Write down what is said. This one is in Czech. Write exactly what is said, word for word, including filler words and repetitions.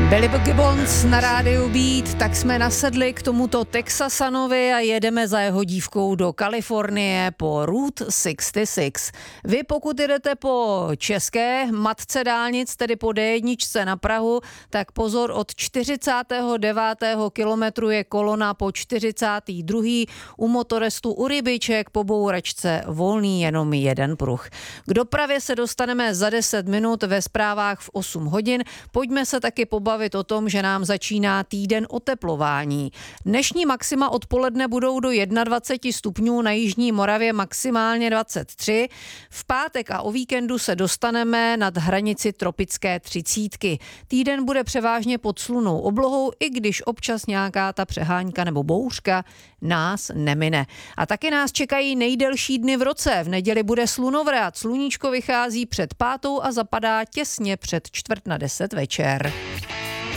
Billy Gibbons na rádiu Beat, tak jsme nasedli k tomuto Texasanovi a jedeme za jeho dívkou do Kalifornie po Route šedesát šest. Vy pokud jedete po české matce dálnic, tedy po D jedna na Prahu, tak pozor, od čtyřicátého devátého kilometru je kolona po čtyřicátém druhém u motorestu u Rybiček po bouračce volný jenom jeden pruh. K dopravě se dostaneme za deset minut, ve zprávách v osm hodin. Pojďme se taky pobavit o tom, že nám začíná týden oteplování. Dnešní maxima odpoledne budou do dvacet jedna stupňů, na jižní Moravě maximálně dvacet tři. V pátek a o víkendu se dostaneme nad hranici tropické třicítky. Týden bude převážně pod slunnou oblohou, i když občas nějaká ta přehánka nebo bouřka nás nemine. A taky nás čekají nejdelší dny v roce. V neděli bude slunovrat. Sluníčko vychází před pátou a zapadá těsně před čtvrt na deset večer.